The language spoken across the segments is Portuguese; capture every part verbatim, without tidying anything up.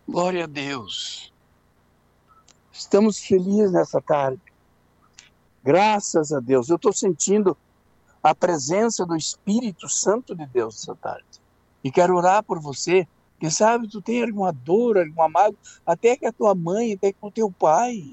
Glória a Deus. Estamos felizes nessa tarde. Graças a Deus. Eu estou sentindo a presença do Espírito Santo de Deus nessa tarde. E quero orar por você. Quem sabe tu tem alguma dor, alguma mágoa, até que a tua mãe, até que o teu pai.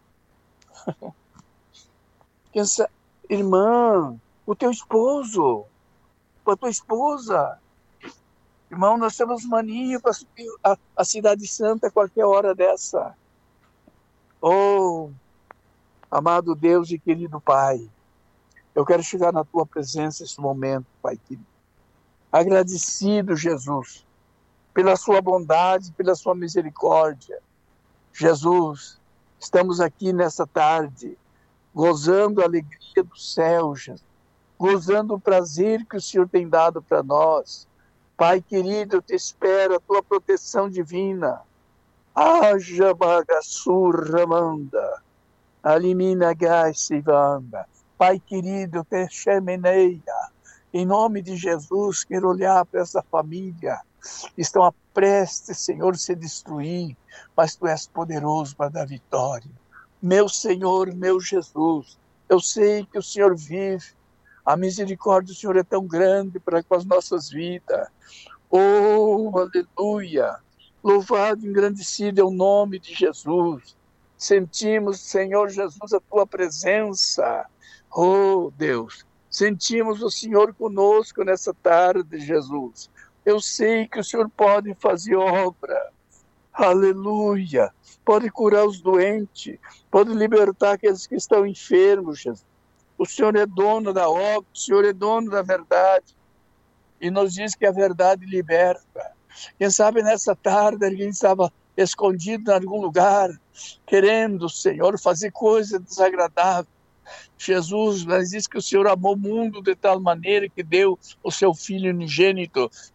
Quem sabe, irmã, o teu esposo, a tua esposa. Irmão, nós temos mania para subir a, a Cidade Santa a qualquer hora dessa. Oh, amado Deus e querido Pai, eu quero chegar na tua presença nesse momento, Pai querido. Agradecido, Jesus, pela sua bondade, pela sua misericórdia. Jesus, estamos aqui nessa tarde, gozando a alegria do céu, Jesus, gozando o prazer que o Senhor tem dado para nós. Pai querido, eu te espero, a tua proteção divina. Haja bagasurramanda, alimina gaisivanda. Pai querido, eu te chemeneia. Em nome de Jesus, quero olhar para essa família. Estão a prestes, Senhor, se destruir, mas tu és poderoso para dar vitória. Meu Senhor, meu Jesus, eu sei que o Senhor vive. A misericórdia do Senhor é tão grande para com as nossas vidas. Oh, aleluia! Louvado e engrandecido é o nome de Jesus. Sentimos, Senhor Jesus, a tua presença. Oh, Deus, sentimos o Senhor conosco nessa tarde, Jesus. Eu sei que o Senhor pode fazer obra. Aleluia! Pode curar os doentes, pode libertar aqueles que estão enfermos, Jesus. O Senhor é dono da obra, o Senhor é dono da verdade. E nos diz que a verdade liberta. Quem sabe nessa tarde alguém estava escondido em algum lugar, querendo, Senhor, fazer coisa desagradável. Jesus, mas diz que o Senhor amou o mundo de tal maneira que deu o seu Filho unigênito,